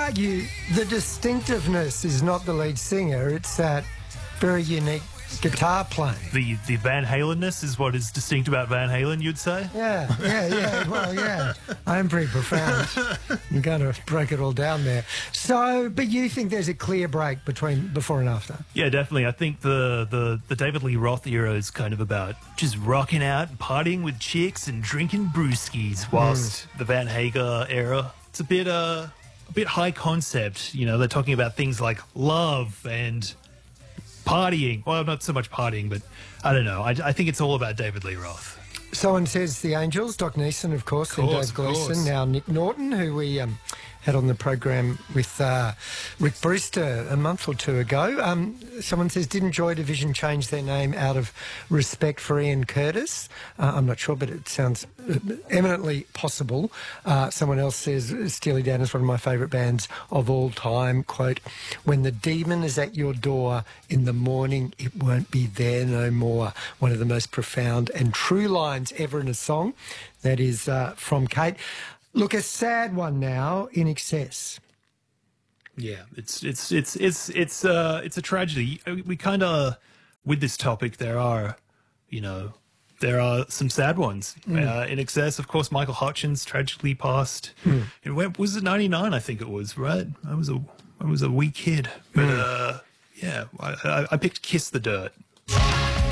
argue the distinctiveness is not the lead singer, it's that very unique guitar playing. The Van Halen-ness is what is distinct about Van Halen, you'd say? Yeah. Well, yeah. I am pretty profound. I'm going to break it all down there. So, but you think there's a clear break between before and after? Yeah, definitely. I think the David Lee Roth era is kind of about just rocking out and partying with chicks and drinking brewskis, whilst the Van Hagar era, it's a bit high concept. You know, they're talking about things like love and partying. Well, not so much partying, but I don't know. I think it's all about David Lee Roth. Someone says the Angels, Doc Neeson, of course, and Dave Gleeson. Now Nick Norton, who we had on the program with Rick Brewster a month or two ago. Someone says, didn't Joy Division change their name out of respect for Ian Curtis? I'm not sure, but it sounds eminently possible. Someone else says, Steely Dan is one of my favourite bands of all time. Quote, when the demon is at your door in the morning, it won't be there no more. One of the most profound and true lines ever in a song. That is from Kate. Look, a sad one now, In Excess. Yeah, it's a tragedy. We kind of, with this topic, there are some sad ones. In Excess, of course, Michael Hutchence tragically passed. Was it 99? I think it was, right? I was a wee kid, but I picked Kiss the Dirt